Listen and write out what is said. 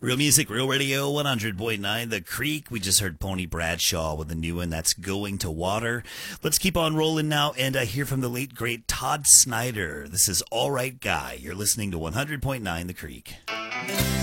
Real music, real radio, 100.9 The Creek. We just heard Pony Bradshaw with a new one that's Going to Water. Let's keep on rolling now and hear from the late, great Todd Snyder. This is All Right Guy. You're listening to 100.9 The Creek.